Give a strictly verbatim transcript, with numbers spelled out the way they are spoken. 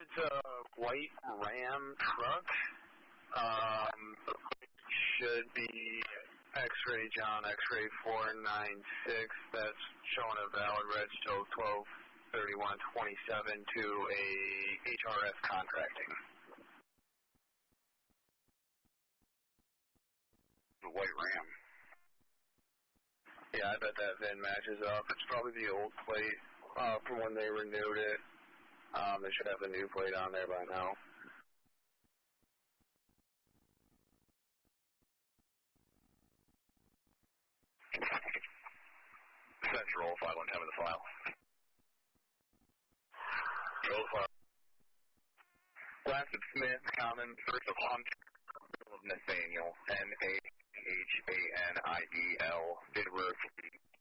It's a white Ram truck. Um, should be X-ray John, X-ray four nine six. That's showing a valid reg till twelve thirty-one twenty-seven to a H R S contracting. The white Ram. Yeah, I bet that V I N matches up. It's probably the old plate uh, from when they renewed it. Um, they should have a new plate on there by now. Central five one ten in the file. Roll file. Blasted Smith, common, first of Hunter, Nathaniel, N A H A N I E L, Bidworth,